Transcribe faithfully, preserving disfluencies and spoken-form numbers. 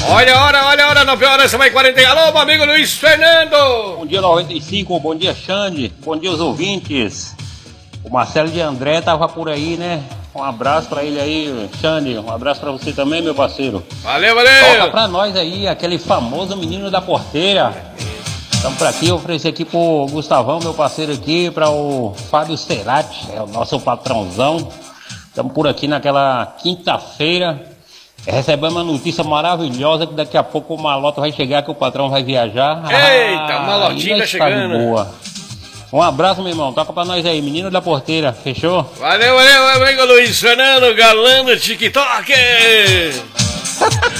Olha a hora, olha a hora, nove horas, vai quarenta. Alô, meu amigo Luiz Fernando. Bom dia noventa e cinco, bom dia Xande, bom dia os ouvintes. O Marcelo de André tava por aí, né? Um abraço pra ele aí, Xande. Um abraço pra você também, meu parceiro. Valeu, valeu. Toca pra nós aí, aquele famoso menino da porteira. Estamos por aqui, oferecer aqui pro Gustavão, meu parceiro aqui, para o Fábio Cerati, é o nosso patrãozão. Estamos por aqui naquela quinta-feira. Recebemos uma notícia maravilhosa que daqui a pouco o Malota vai chegar, que o patrão vai viajar. Eita, ah, o Malotinho tá chegando. Boa. Um abraço, meu irmão. Toca pra nós aí, menino da porteira. Fechou? Valeu, valeu, amigo Luiz Fernando, galã do TikTok.